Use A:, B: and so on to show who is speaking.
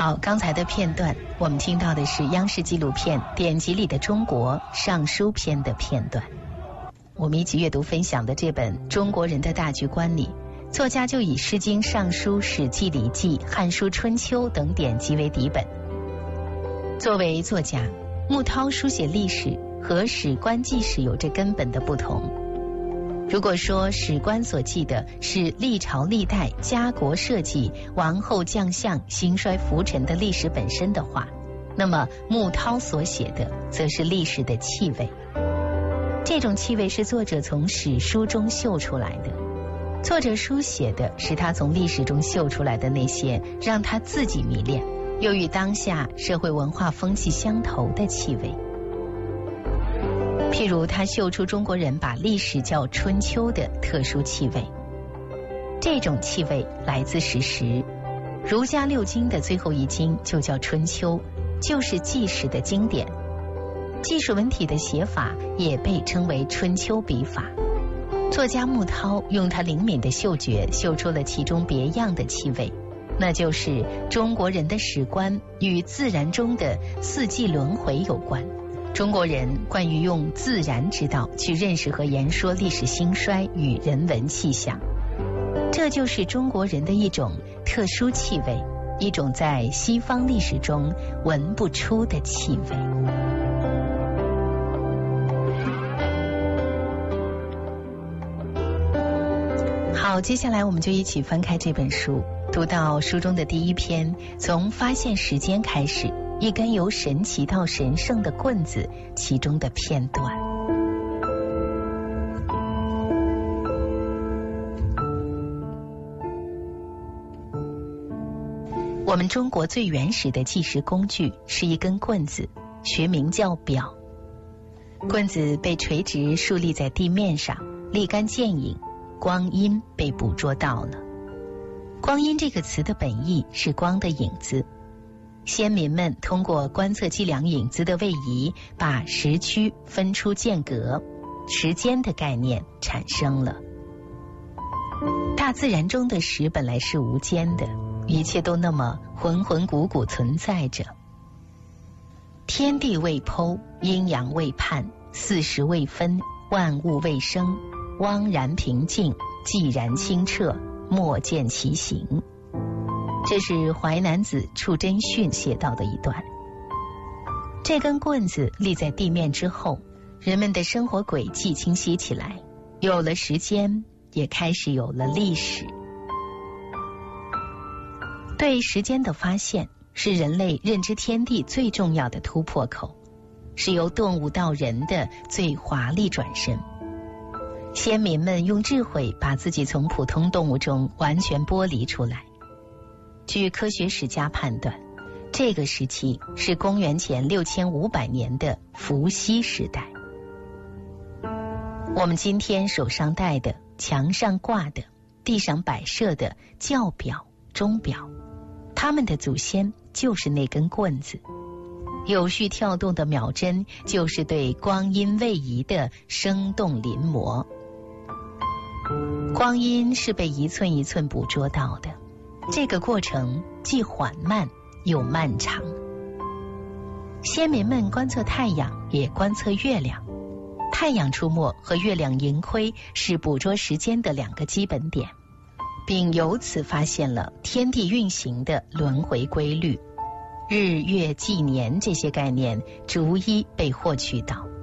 A: 好，刚才的片段我们听到的是央视纪录片《典籍里的中国》尚书篇的片段。我们一起阅读分享的这本《中国人的大局观》里，作家就以《诗经》《尚书》《史记》《礼记》《汉书》《春秋》等典籍为底本。作为作家，穆涛书写历史和史官记史有着根本的不同。如果说史官所记的是历朝历代家国社稷、王后将相兴衰浮沉的历史本身的话，那么穆涛所写的则是历史的气味。这种气味是作者从史书中嗅出来的，作者书写的是他从历史中嗅出来的那些让他自己迷恋又与当下社会文化风气相投的气味。譬如他嗅出中国人把历史叫春秋的特殊气味，这种气味来自史实。儒家六经的最后一经就叫春秋，就是纪史的经典。纪实文体的写法也被称为春秋笔法。作家穆涛用他灵敏的嗅觉嗅出了其中别样的气味，那就是中国人的史观与自然中的四季轮回有关。中国人惯于用自然之道去认识和言说历史兴衰与人文气象，这就是中国人的一种特殊气味，一种在西方历史中闻不出的气味。好，接下来我们就一起翻开这本书，读到书中的第一篇，从发现时间开始，一根由神奇到神圣的棍子，其中的片段。我们中国最原始的计时工具是一根棍子，学名叫表。棍子被垂直竖立在地面上，立竿见影，光阴被捕捉到了。光阴这个词的本意是光的影子。先民们通过观测计量影子的位移，把时区分出间隔，时间的概念产生了。大自然中的时本来是无间的，一切都那么浑浑古古存在着。天地未剖，阴阳未判，四时未分，万物未生，汪然平静，寂然清澈，莫见其形。这是淮南子处真训写到的一段。这根棍子立在地面之后，人们的生活轨迹清晰起来，有了时间，也开始有了历史。对时间的发现是人类认知天地最重要的突破口，是由动物到人的最华丽转身。先民们用智慧把自己从普通动物中完全剥离出来。据科学史家判断，这个时期是公元前6500年的伏羲时代。我们今天手上戴的、墙上挂的、地上摆设的教表、钟表，他们的祖先就是那根棍子。有序跳动的秒针就是对光阴位移的生动临摹。光阴是被一寸一寸捕捉到的，这个过程既缓慢又漫长。先民们观测太阳，也观测月亮。太阳出没和月亮盈亏是捕捉时间的两个基本点，并由此发现了天地运行的轮回规律。日月纪年这些概念逐一被获取到。